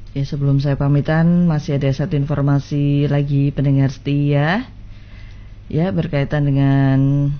Ya, sebelum saya pamitan, masih ada satu informasi lagi pendengar setia, ya, berkaitan dengan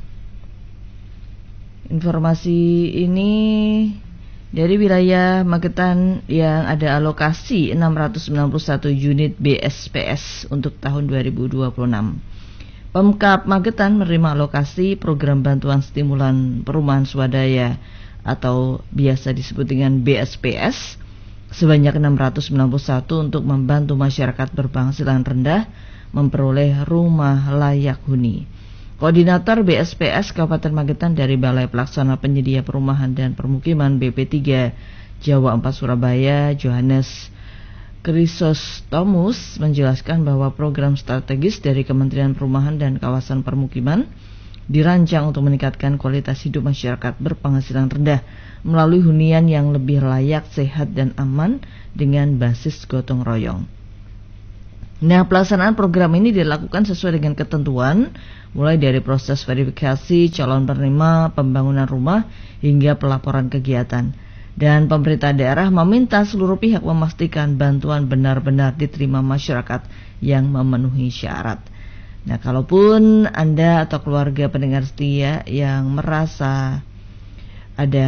informasi ini dari wilayah Magetan yang ada alokasi 691 unit BSPS untuk tahun 2026. Pemkab Magetan menerima alokasi program bantuan stimulan perumahan swadaya atau biasa disebut dengan BSPS sebanyak 691 untuk membantu masyarakat berpenghasilan rendah memperoleh rumah layak huni. Koordinator BSPS Kabupaten Magetan dari Balai Pelaksana Penyedia Perumahan dan Permukiman BP3 Jawa 4 Surabaya, Johannes Chrysostomus menjelaskan bahwa program strategis dari Kementerian Perumahan dan Kawasan Permukiman dirancang untuk meningkatkan kualitas hidup masyarakat berpenghasilan rendah melalui hunian yang lebih layak, sehat, dan aman dengan basis gotong royong. Nah, pelaksanaan program ini dilakukan sesuai dengan ketentuan, mulai dari proses verifikasi calon penerima pembangunan rumah hingga pelaporan kegiatan. Dan pemerintah daerah meminta seluruh pihak memastikan bantuan benar-benar diterima masyarakat yang memenuhi syarat. Nah, kalaupun Anda atau keluarga pendengar setia yang merasa ada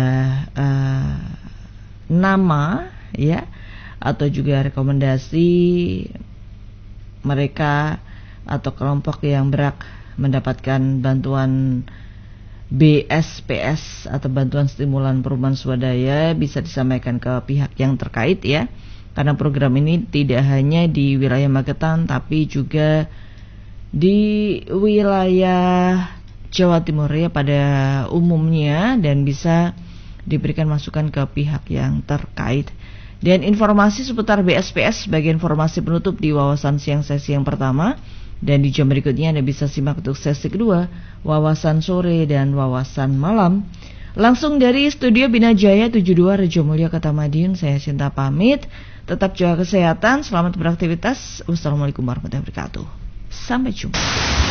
nama, ya, atau juga rekomendasi mereka atau kelompok yang berhak mendapatkan bantuan BSPS atau bantuan stimulan perumahan swadaya, bisa disampaikan ke pihak yang terkait, ya, karena program ini tidak hanya di wilayah Magetan tapi juga di wilayah Jawa Timur, ya, pada umumnya, dan bisa diberikan masukan ke pihak yang terkait. Dan informasi seputar BSPS sebagai informasi penutup di wawasan siang sesi yang pertama, dan di jam berikutnya Anda bisa simak untuk sesi kedua, wawasan sore dan wawasan malam. Langsung dari Studio Bina Jaya 72 Rejo Mulyo Kota Madiun, saya Sinta pamit. Tetap jaga kesehatan, selamat beraktivitas. Wassalamualaikum warahmatullahi wabarakatuh. Sampai jumpa.